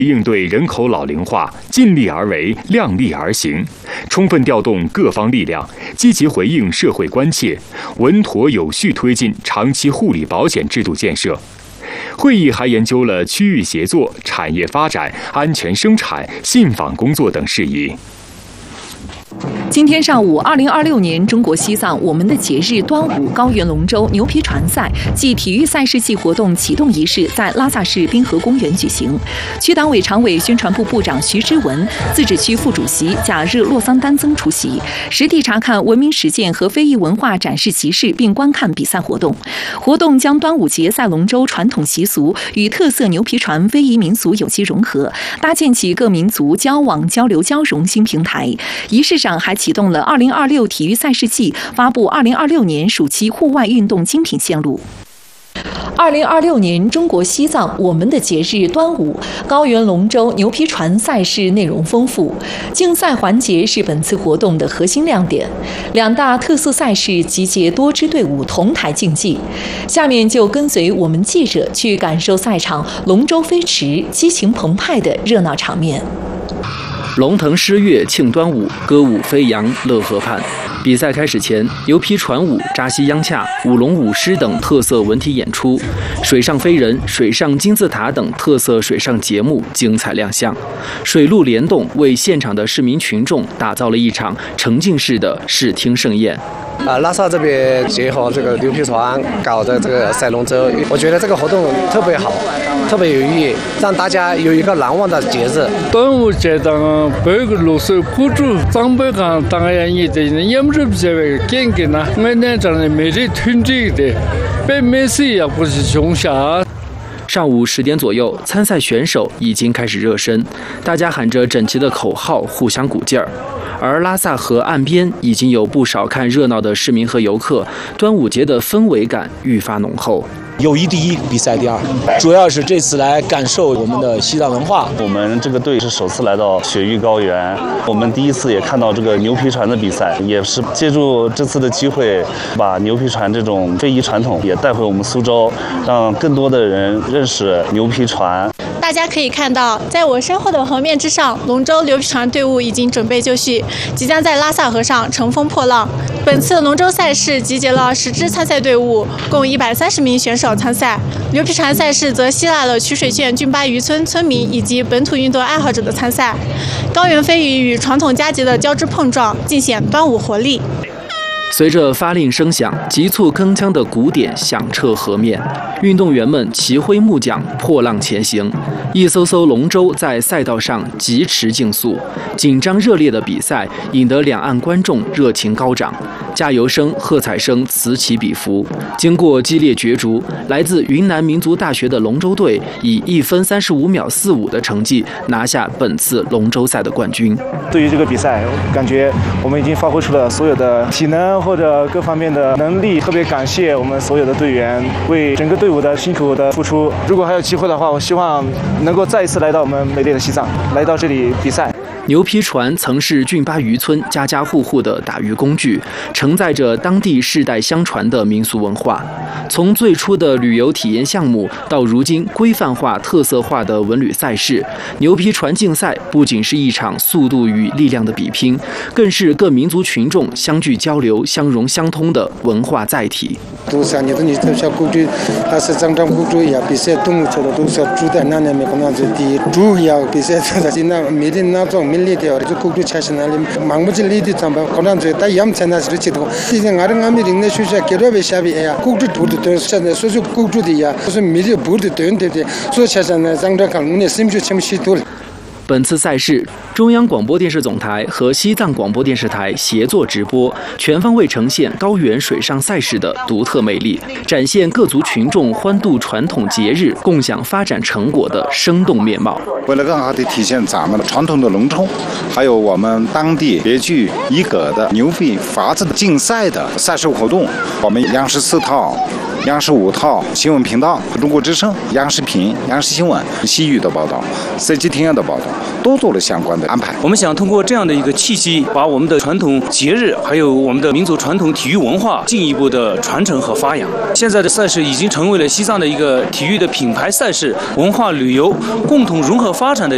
应对人口老龄化，尽力而为，量力而行，充分调动各方力量，积极回应社会关切，稳妥有序推进长期护理保险制度建设。会议还研究了区域协作、产业发展、安全生产、信访工作等事宜。 今天上午，2026年中国西藏我们的节日端午高原龙舟牛皮船赛暨体育赛事季活动启动仪式在拉萨市滨河公园举行。区党委常委、宣传部部长徐之文、自治区副主席贾日洛桑丹增出席，实地查看文明实践和非遗文化展示集市，并观看比赛活动。活动将端午节赛龙舟传统习俗与特色牛皮船非遗民俗有机融合，搭建起各民族交往、交流、交融新平台。仪式上还启动了2026体育赛事季，发布2026年暑期户外运动精品线路。2026年中国西藏我们的节日端午高原龙舟牛皮船赛事内容丰富，竞赛环节是本次活动的核心亮点。两大特色赛事集结多支队伍同台竞技。下面就跟随我们记者去感受赛场龙舟飞驰、激情澎湃的热闹场面。 龙腾狮跃庆端午，歌舞飞扬乐河畔。比赛开始前，牛皮船舞、扎西央恰、舞龙舞狮等特色文体演出，水上飞人、水上金字塔等特色水上节目精彩亮相，水陆联动为现场的市民群众打造了一场沉浸式的视听盛宴。 拉萨这边结合这个牛皮船搞的这个赛龙舟，我觉得这个活动特别好，特别有意义，让大家有一个难忘的节日。 端午节当白个露水铺住，长辈看当然也得也不是比较健康呐，每年这样每日囤积的，被美食也不是穷下。 上午10点左右，参赛选手已经开始热身，大家喊着整齐的口号，互相鼓劲儿。而拉萨河岸边已经有不少看热闹的市民和游客，端午节的氛围感愈发浓厚。 友谊第一，比赛第二，主要是这次来感受我们的西藏文化。 我们这个队是首次来到雪域高原，我们第一次也看到这个牛皮船的比赛，也是借助这次的机会，把牛皮船这种非遗传统也带回我们苏州，让更多的人认识牛皮船。 大家可以看到，在我身后的河面之上，龙舟牛皮船队伍已经准备就绪，即将在拉萨河上乘风破浪。本次龙舟赛事集结了10支参赛队伍，共130名选手参赛。牛皮船赛事则吸纳了曲水县郡巴渔村村民以及本土运动爱好者的参赛。高原飞鱼与传统佳节的交织碰撞，尽显端午活力。 随着发令声响，急促铿锵的鼓点响彻河面，运动员们齐挥木桨，破浪前行。一艘艘龙舟在赛道上疾驰竞速，紧张热烈的比赛引得两岸观众热情高涨，加油声、喝彩声此起彼伏。经过激烈角逐，来自云南民族大学的龙舟队以1分35秒45的成绩拿下本次龙舟赛的冠军。 对于这个比赛，感觉我们已经发挥出了所有的体能或者各方面的能力，特别感谢我们所有的队员为整个队伍的辛苦的付出。如果还有机会的话，我希望能够再一次来到我们美丽的西藏，来到这里比赛。 牛皮船曾是郡巴渔村家家户户的打渔工具，承载着当地世代相传的民俗文化。从最初的旅游体验项目，到如今规范化、特色化的文旅赛事，牛皮船竞赛不仅是一场速度与力量的比拼，更是各民族群众相聚交流、相融相通的文化载体。 都是你的你都是古猪，还是张张古猪呀？比赛动物做的都是猪的那里面可能是第猪呀，比赛的是那每天那种。military就古猪车是那里忙不起来的，咱们可能就在养成那是知道。现在俺们人的学校给了为下边呀，古猪多的多，现在所以古猪的呀，就是每天不的多的，所以现在呢，咱这看我们心就全部许多了。 本次赛事，中央广播电视总台和西藏广播电视台协作直播，全方位呈现高原水上赛事的独特魅力，展现各族群众欢度传统节日、共享发展成果的生动面貌。 为了更好地体现咱们的传统的龙舟，还有我们当地别具一格的牛皮筏子竞赛的赛事活动，我们央视4套。央视5套新闻频道、中国之声、央视频、央视新闻、西语的报道、CGTN 的报道，都做了相关的安排。 我们想通过这样的一个契机，把我们的传统节日，还有我们的民族传统体育文化进一步的传承和发扬。现在的赛事已经成为了西藏的一个体育的品牌赛事、文化旅游共同融合发展的